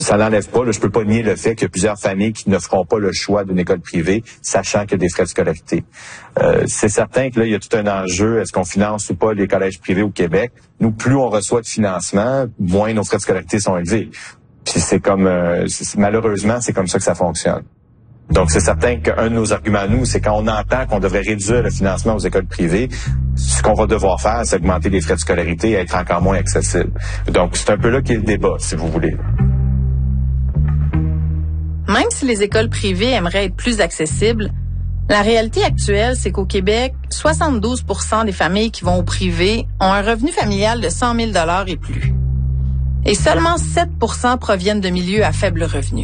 Ça n'enlève pas, là, je peux pas nier le fait qu'il y a plusieurs familles qui ne feront pas le choix d'une école privée, sachant qu'il y a des frais de scolarité. C'est certain que là, il y a tout un enjeu. Est-ce qu'on finance ou pas les collèges privés au Québec? Nous, plus on reçoit de financement, moins nos frais de scolarité sont élevés. Puis c'est comme, malheureusement, c'est comme ça que ça fonctionne. Donc, c'est certain qu'un de nos arguments, nous, c'est quand on entend qu'on devrait réduire le financement aux écoles privées, ce qu'on va devoir faire, c'est augmenter les frais de scolarité et être encore moins accessibles. Donc, c'est un peu là qu'est le débat, si vous voulez. Même si les écoles privées aimeraient être plus accessibles, la réalité actuelle, c'est qu'au Québec, 72% des familles qui vont au privé ont un revenu familial de 100 000 $ et plus. Et seulement 7% proviennent de milieux à faible revenu.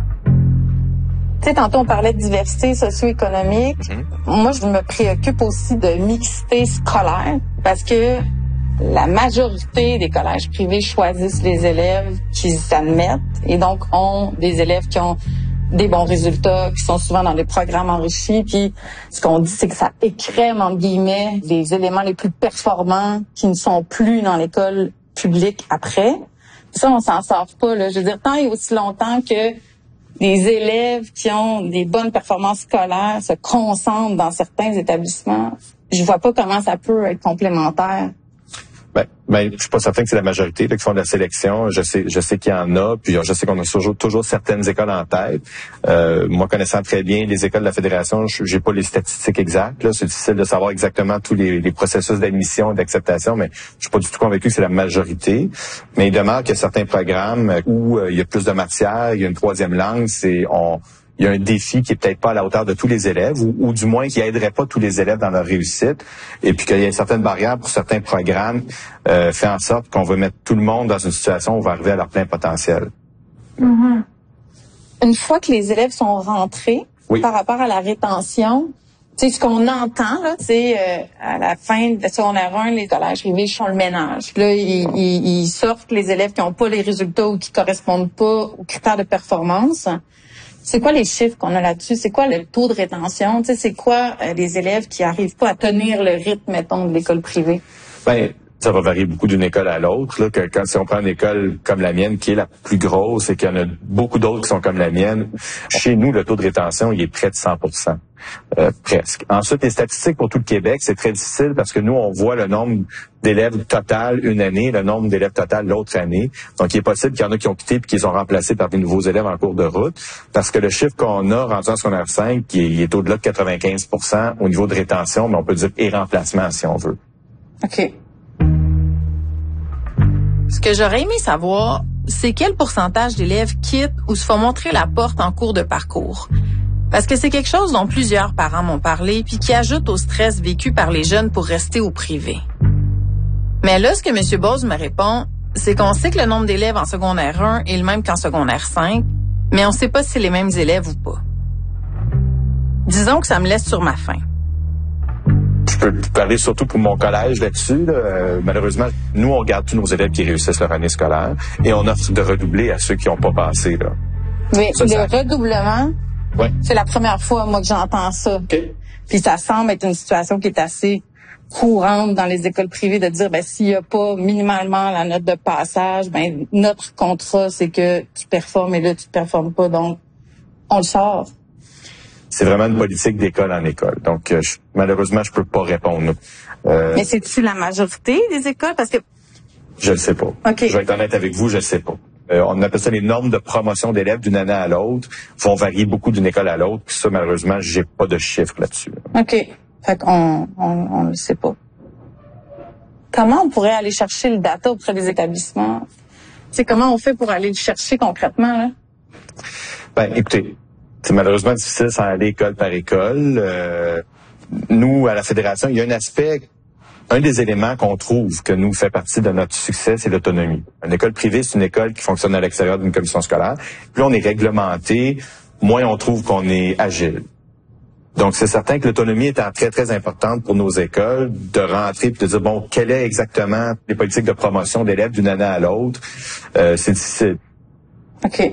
Tu sais, tantôt, on parlait de diversité socio-économique. Moi, je me préoccupe aussi de mixité scolaire parce que la majorité des collèges privés choisissent les élèves qu'ils admettent et donc ont des élèves qui ont des bons résultats, qui sont souvent dans des programmes enrichis. Puis, ce qu'on dit, c'est que ça écrème, entre guillemets, les éléments les plus performants qui ne sont plus dans l'école publique après. Puis ça, on s'en sort pas, là. Je veux dire, tant et aussi longtemps que les élèves qui ont des bonnes performances scolaires se concentrent dans certains établissements, je vois pas comment ça peut être complémentaire. Ben, je suis pas certain que c'est la majorité là, qui font de la sélection. Je sais qu'il y en a, puis je sais qu'on a toujours certaines écoles en tête. Moi, connaissant très bien les écoles de la Fédération, j'ai pas les statistiques exactes. Là, c'est difficile de savoir exactement tous les processus d'admission et d'acceptation, mais je suis pas du tout convaincu que c'est la majorité. Mais il demeure qu'il y a certains programmes où il y a plus de matière, il y a une troisième langue, il y a un défi qui est peut-être pas à la hauteur de tous les élèves, ou du moins qui aiderait pas tous les élèves dans leur réussite, et puis qu'il y a certaines barrières pour certains programmes, fait en sorte qu'on veut mettre tout le monde dans une situation où on va arriver à leur plein potentiel. Mm-hmm. Une fois que les élèves sont rentrés, par rapport à la rétention, tu sais, ce qu'on entend, là, c'est à la fin de secondaire 1, les collèges privés font le ménage. Puis là, ils sortent les élèves qui n'ont pas les résultats ou qui correspondent pas aux critères de performance. C'est quoi les chiffres qu'on a là-dessus? C'est quoi le taux de rétention? Tu sais, c'est quoi les élèves qui arrivent pas à tenir le rythme, mettons, de l'école privée? Ben, ça va varier beaucoup d'une école à l'autre. Là, si on prend une école comme la mienne, qui est la plus grosse, et qu'il y en a beaucoup d'autres qui sont comme la mienne, chez nous, le taux de rétention, il est près de 100%. Presque. Ensuite, les statistiques pour tout le Québec, c'est très difficile parce que nous, on voit le nombre d'élèves total une année, le nombre d'élèves total l'autre année. Donc, il est possible qu'il y en a qui ont quitté puis qu'ils ont remplacé par des nouveaux élèves en cours de route, parce que le chiffre qu'on a rendu en secondaire 5, il est au-delà de 95% au niveau de rétention, mais on peut dire et remplacement si on veut. OK. Ce que j'aurais aimé savoir, c'est quel pourcentage d'élèves quittent ou se font montrer la porte en cours de parcours. Parce que c'est quelque chose dont plusieurs parents m'ont parlé puis qui ajoute au stress vécu par les jeunes pour rester au privé. Mais là, ce que M. Bose me répond, c'est qu'on sait que le nombre d'élèves en secondaire 1 est le même qu'en secondaire 5, mais on ne sait pas si c'est les mêmes élèves ou pas. Disons que ça me laisse sur ma faim. Je peux parler surtout pour mon collège là-dessus. Là. Malheureusement, nous, on regarde tous nos élèves qui réussissent leur année scolaire et on offre de redoubler à ceux qui n'ont pas passé. Là. Oui, le redoublement, c'est la première fois, moi, que j'entends ça. Okay. Puis ça semble être une situation qui est assez courante dans les écoles privées de dire, s'il n'y a pas minimalement la note de passage, notre contrat, c'est que tu performes et là, tu ne performes pas. Donc, on le sort. C'est vraiment une politique d'école en école. Donc, malheureusement, je peux pas répondre. Mais c'est-tu la majorité des écoles? Parce que... Je ne sais pas. Okay. Je vais être honnête avec vous, je ne sais pas. On appelle ça les normes de promotion d'élèves d'une année à l'autre. Vont varier beaucoup d'une école à l'autre. Puis ça, malheureusement, j'ai pas de chiffres là-dessus. OK. Fait qu'on le sait pas. Comment on pourrait aller chercher le data auprès des établissements? Tu sais, comment on fait pour aller le chercher concrètement, là? Écoutez, c'est malheureusement difficile sans aller école par école. Nous, à la Fédération, il y a un des éléments qu'on trouve que nous fait partie de notre succès, c'est l'autonomie. Une école privée, c'est une école qui fonctionne à l'extérieur d'une commission scolaire. Plus on est réglementé, moins on trouve qu'on est agile. Donc, c'est certain que l'autonomie étant très, très importante pour nos écoles, de rentrer et de dire, quelle est exactement les politiques de promotion d'élèves d'une année à l'autre, c'est difficile. OK.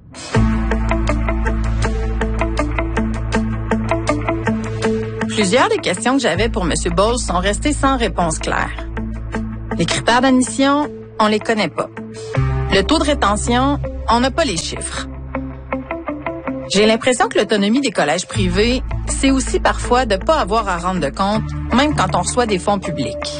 Plusieurs des questions que j'avais pour M. Bowles sont restées sans réponse claire. Les critères d'admission, on les connaît pas. Le taux de rétention, on n'a pas les chiffres. J'ai l'impression que l'autonomie des collèges privés, c'est aussi parfois de ne pas avoir à rendre de compte, même quand on reçoit des fonds publics.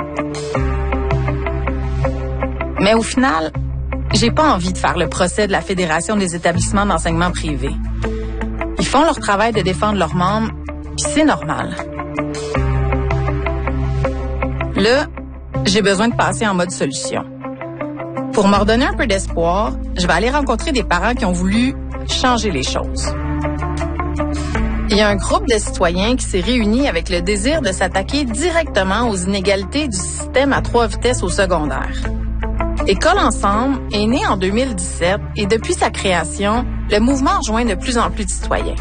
Mais au final, j'ai pas envie de faire le procès de la Fédération des établissements d'enseignement privé. Ils font leur travail de défendre leurs membres, puis c'est normal. Là, j'ai besoin de passer en mode solution. Pour me redonner un peu d'espoir, je vais aller rencontrer des parents qui ont voulu changer les choses. Il y a un groupe de citoyens qui s'est réuni avec le désir de s'attaquer directement aux inégalités du système à 3 vitesses au secondaire. École Ensemble est né en 2017 et depuis sa création, le mouvement rejoint de plus en plus de citoyens.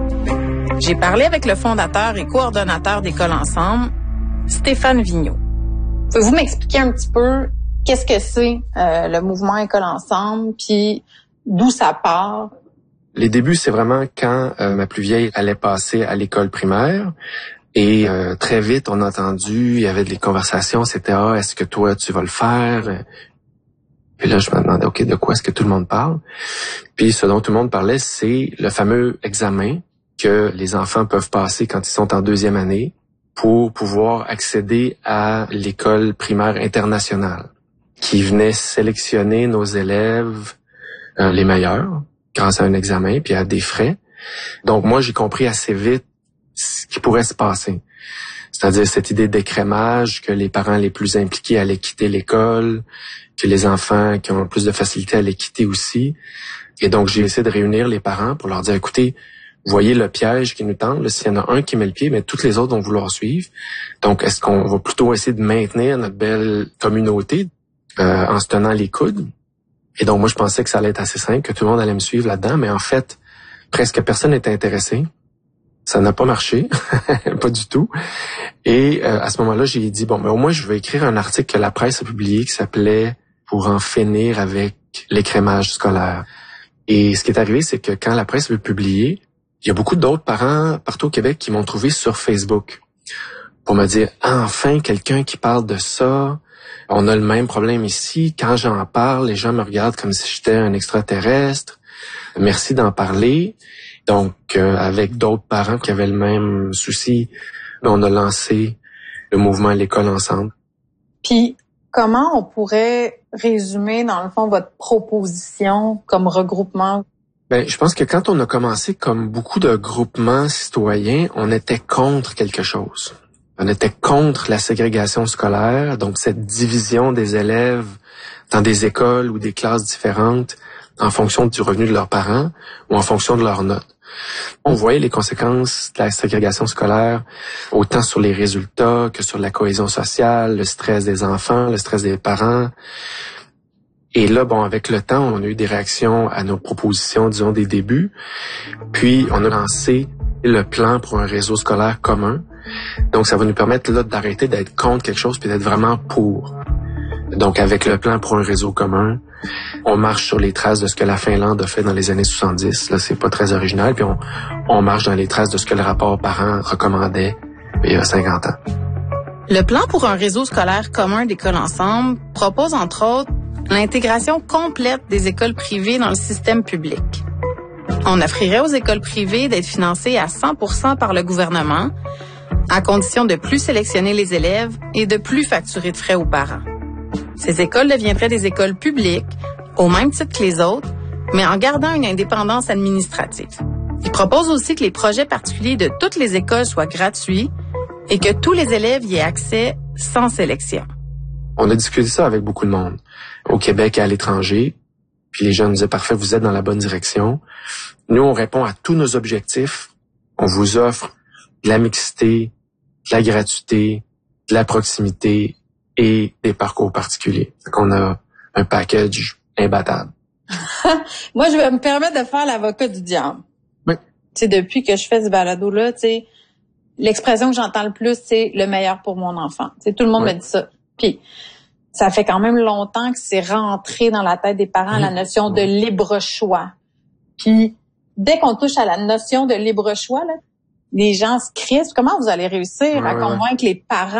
J'ai parlé avec le fondateur et coordonnateur d'École Ensemble, Stéphane Vigneault. Pouvez-vous m'expliquer un petit peu qu'est-ce que c'est le mouvement École Ensemble, puis d'où ça part? Les débuts, c'est vraiment quand ma plus vieille allait passer à l'école primaire. Et très vite, on a entendu, il y avait des conversations, c'était « Ah, est-ce que toi, tu vas le faire? » Puis là, je me demandais « OK, de quoi est-ce que tout le monde parle? » Puis ce dont tout le monde parlait, c'est le fameux examen que les enfants peuvent passer quand ils sont en 2e année pour pouvoir accéder à l'école primaire internationale, qui venait sélectionner nos élèves les meilleurs grâce à un examen puis à des frais. Donc moi, j'ai compris assez vite ce qui pourrait se passer. C'est-à-dire cette idée d'écrémage, que les parents les plus impliqués allaient quitter l'école, que les enfants qui ont plus de facilité allaient quitter aussi. Et donc, j'ai essayé de réunir les parents pour leur dire, écoutez, vous voyez le piège qui nous tend, s'il y en a un qui met le pied, mais toutes les autres vont vouloir suivre. Donc, est-ce qu'on va plutôt essayer de maintenir notre belle communauté en se tenant les coudes? Et donc, moi, je pensais que ça allait être assez simple, que tout le monde allait me suivre là-dedans, mais en fait, presque personne n'était intéressé. Ça n'a pas marché, pas du tout. Et à ce moment-là, j'ai dit, bon, mais au moins, je vais écrire un article que la presse a publié qui s'appelait « Pour en finir avec l'écrémage scolaire ». Et ce qui est arrivé, c'est que quand la presse veut publier, il y a beaucoup d'autres parents partout au Québec qui m'ont trouvé sur Facebook pour me dire « Enfin, quelqu'un qui parle de ça. On a le même problème ici. Quand j'en parle, les gens me regardent comme si j'étais un extraterrestre. Merci d'en parler. » Donc, avec d'autres parents qui avaient le même souci, on a lancé le mouvement L'École Ensemble. Puis, comment on pourrait résumer, dans le fond, votre proposition comme regroupement? Ben, je pense que quand on a commencé, comme beaucoup de groupements citoyens, on était contre quelque chose. On était contre la ségrégation scolaire, donc cette division des élèves dans des écoles ou des classes différentes en fonction du revenu de leurs parents ou en fonction de leurs notes. On voyait les conséquences de la ségrégation scolaire autant sur les résultats que sur la cohésion sociale, le stress des enfants, le stress des parents. Et là, bon, avec le temps, on a eu des réactions à nos propositions, disons, des débuts. Puis, on a lancé le plan pour un réseau scolaire commun. Donc, ça va nous permettre là d'arrêter d'être contre quelque chose puis d'être vraiment pour. Donc, avec le plan pour un réseau commun, on marche sur les traces de ce que la Finlande a fait dans les années 70. Là, c'est pas très original. Puis, on marche dans les traces de ce que le rapport parents recommandait il y a 50 ans. Le plan pour un réseau scolaire commun d'École Ensemble propose, entre autres, l'intégration complète des écoles privées dans le système public. On offrirait aux écoles privées d'être financées à 100% par le gouvernement, à condition de plus sélectionner les élèves et de plus facturer de frais aux parents. Ces écoles deviendraient des écoles publiques, au même titre que les autres, mais en gardant une indépendance administrative. Il propose aussi que les projets particuliers de toutes les écoles soient gratuits et que tous les élèves y aient accès sans sélection. On a discuté ça avec beaucoup de monde, au Québec et à l'étranger. Puis les gens nous disaient, parfait, vous êtes dans la bonne direction. Nous, on répond à tous nos objectifs. On vous offre de la mixité, de la gratuité, de la proximité et des parcours particuliers. Fait qu'on a un package imbattable. Moi, je vais me permettre de faire l'avocat du diable. Oui. Tu sais, depuis que je fais ce balado-là, tu sais, l'expression que j'entends le plus, c'est le meilleur pour mon enfant. Tu sais, tout le monde me dit ça. Puis, ça fait quand même longtemps que c'est rentré dans la tête des parents, la notion de libre choix. Puis, dès qu'on touche à la notion de libre choix, là, les gens se crissent. Comment vous allez réussir à convaincre les parents?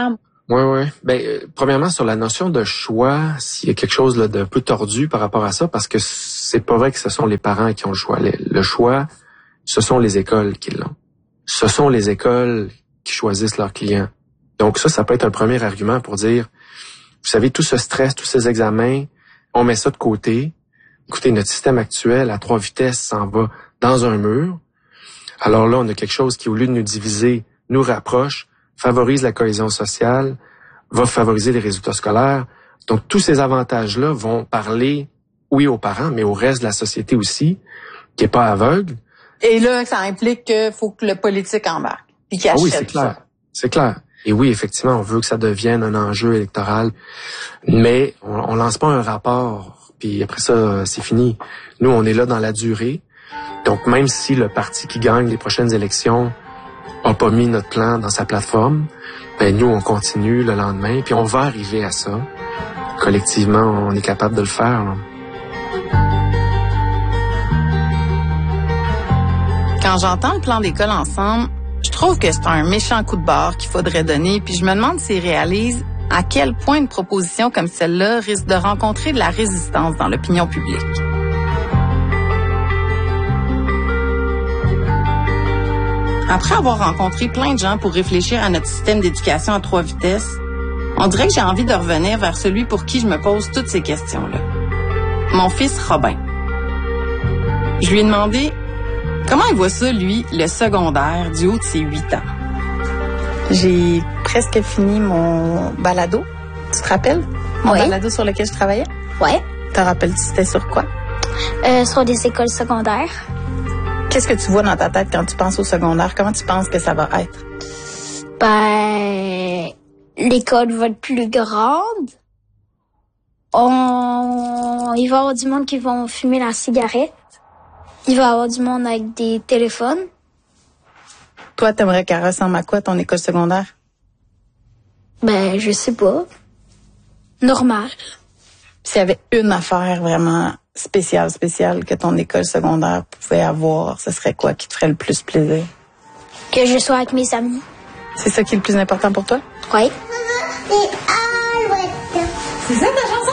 Oui. Premièrement, sur la notion de choix, s'il y a quelque chose là, d'un peu tordu par rapport à ça, parce que c'est pas vrai que ce sont les parents qui ont le choix. Le choix, ce sont les écoles qui l'ont. Ce sont les écoles qui choisissent leurs clients. Donc ça peut être un premier argument pour dire, vous savez, tout ce stress, tous ces examens, on met ça de côté. Écoutez, notre système actuel à 3 vitesses s'en va dans un mur. Alors là, on a quelque chose qui, au lieu de nous diviser, nous rapproche, favorise la cohésion sociale, va favoriser les résultats scolaires. Donc, tous ces avantages-là vont parler, oui, aux parents, mais au reste de la société aussi, qui est pas aveugle. Et là, ça implique qu'il faut que le politique embarque, puis qu'il achète oui, c'est clair. ça. C'est clair. Et oui, effectivement, on veut que ça devienne un enjeu électoral, mais on lance pas un rapport, puis après ça, c'est fini. Nous, on est là dans la durée. Donc, même si le parti qui gagne les prochaines élections a pas mis notre plan dans sa plateforme, ben nous, on continue le lendemain, puis on va arriver à ça. Collectivement, on est capable de le faire. Là. Quand j'entends le plan d'école ensemble, je trouve que c'est un méchant coup de barre qu'il faudrait donner, puis je me demande s'ils réalisent à quel point une proposition comme celle-là risque de rencontrer de la résistance dans l'opinion publique. Après avoir rencontré plein de gens pour réfléchir à notre système d'éducation à 3 vitesses, on dirait que j'ai envie de revenir vers celui pour qui je me pose toutes ces questions-là. Mon fils Robin. Je lui ai demandé comment il voit ça, lui, le secondaire, du haut de ses 8 ans. J'ai presque fini mon balado. Tu te rappelles? Mon balado sur lequel je travaillais? Ouais. Te rappelles-tu c'était sur quoi? Sur des écoles secondaires. Qu'est-ce que tu vois dans ta tête quand tu penses au secondaire? Comment tu penses que ça va être? L'école va être plus grande. Il va y avoir du monde qui vont fumer la cigarette. Il va y avoir du monde avec des téléphones. Toi, t'aimerais qu'elle ressemble à quoi ton école secondaire? Je sais pas. Normal. S'il y avait une affaire vraiment spéciale que ton école secondaire pouvait avoir, ce serait quoi qui te ferait le plus plaisir? Que je sois avec mes amis. C'est ça qui est le plus important pour toi? Oui. C'est ça ta chanson?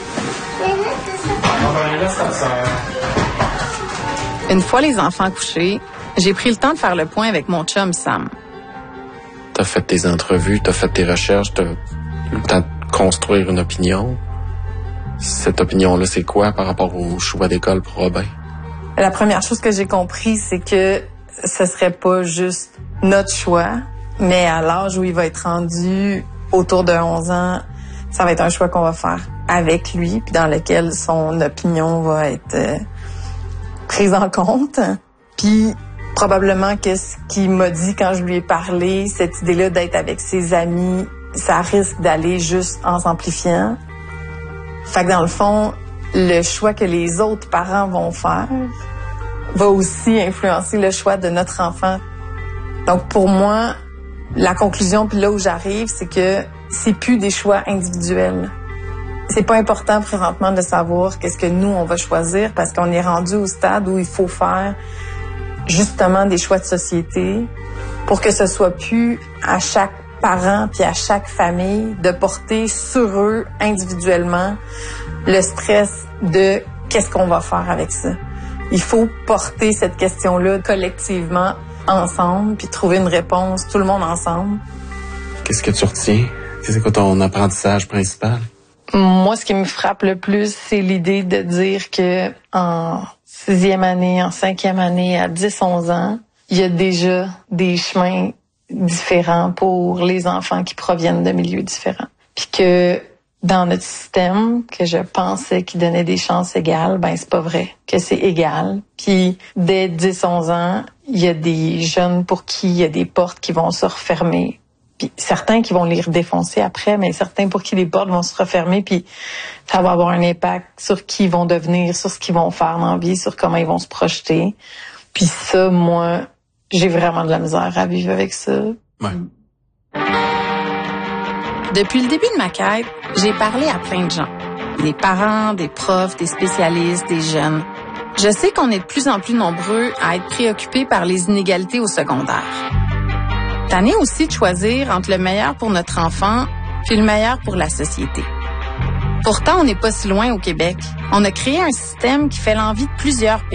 Une fois les enfants couchés, j'ai pris le temps de faire le point avec mon chum Sam. T'as fait tes entrevues, t'as fait tes recherches, t'as eu le temps de construire une opinion. Cette opinion-là, c'est quoi par rapport au choix d'école pour Robin? La première chose que j'ai compris, c'est que ce serait pas juste notre choix, mais à l'âge où il va être rendu autour de 11 ans, ça va être un choix qu'on va faire avec lui, puis dans lequel son opinion va être prise en compte. Puis probablement que ce qu'il m'a dit quand je lui ai parlé, cette idée-là d'être avec ses amis, ça risque d'aller juste en s'amplifiant. Fait que dans le fond, le choix que les autres parents vont faire va aussi influencer le choix de notre enfant. Donc pour moi, la conclusion, puis là où j'arrive, c'est que c'est plus des choix individuels. C'est pas important présentement de savoir qu'est-ce que nous on va choisir parce qu'on est rendu au stade où il faut faire justement des choix de société pour que ce soit plus à chaque parent puis à chaque famille de porter sur eux individuellement le stress de qu'est-ce qu'on va faire avec ça. Il faut porter cette question-là collectivement ensemble puis trouver une réponse tout le monde ensemble. Qu'est-ce que tu retiens? C'est quoi ton apprentissage principal? Moi, ce qui me frappe le plus, c'est l'idée de dire que en 6e année, en 5e année, à 10-11 ans, il y a déjà des chemins différents pour les enfants qui proviennent de milieux différents. Puis que dans notre système, que je pensais qu'il donnait des chances égales, c'est pas vrai, que c'est égal. Puis dès 10-11 ans, il y a des jeunes pour qui il y a des portes qui vont se refermer. Puis certains qui vont les redéfoncer après, mais certains pour qui les portes vont se refermer, puis ça va avoir un impact sur qui ils vont devenir, sur ce qu'ils vont faire dans la vie, sur comment ils vont se projeter. Puis ça, moi, j'ai vraiment de la misère à vivre avec ça. Ouais. Depuis le début de ma quête, j'ai parlé à plein de gens. Des parents, des profs, des spécialistes, des jeunes. Je sais qu'on est de plus en plus nombreux à être préoccupés par les inégalités au secondaire. Tanné aussi de choisir entre le meilleur pour notre enfant puis le meilleur pour la société. Pourtant, on n'est pas si loin au Québec. On a créé un système qui fait l'envie de plusieurs pays.